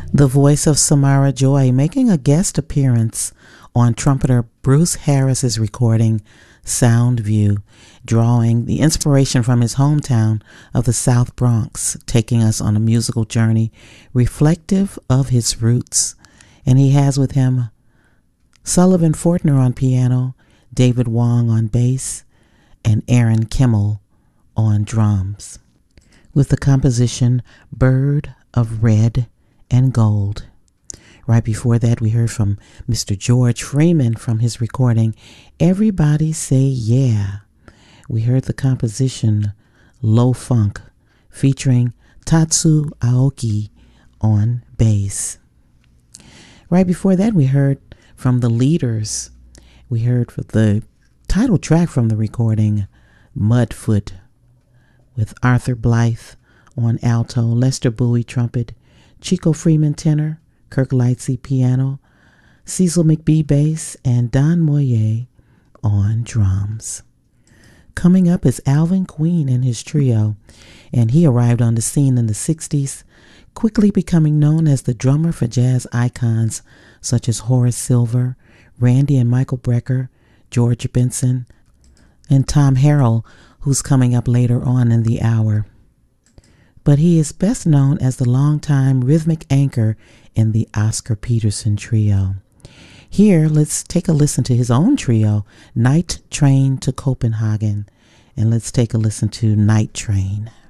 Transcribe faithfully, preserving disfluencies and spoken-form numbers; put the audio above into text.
The voice of Samara Joy making a guest appearance on trumpeter Bruce Harris's recording Sound View, drawing the inspiration from his hometown of the South Bronx, taking us on a musical journey reflective of his roots. And he has with him Sullivan Fortner on piano, David Wong on bass, and Aaron Kimmel on drums, with the composition Bird of Red and Gold. Right before that, we heard from Mister George Freeman from his recording Everybody Say Yeah. We heard the composition Low Funk, featuring Tatsu Aoki on bass. Right before that, we heard from the Leaders. We heard the title track from the recording Mudfoot, with Arthur Blythe on alto, Lester Bowie trumpet, Chico Freeman tenor, Kirk Lightsey piano, Cecil McBee bass, and Don Moye on drums. Coming up is Alvin Queen and his trio, and he arrived on the scene in the sixties, quickly becoming known as the drummer for jazz icons such as Horace Silver, Randy and Michael Brecker, George Benson, and Tom Harrell, who's coming up later on in the hour. But he is best known as the longtime rhythmic anchor in the Oscar Peterson Trio. Here, let's take a listen to his own trio, Night Train to Copenhagen, and let's take a listen to Night Train.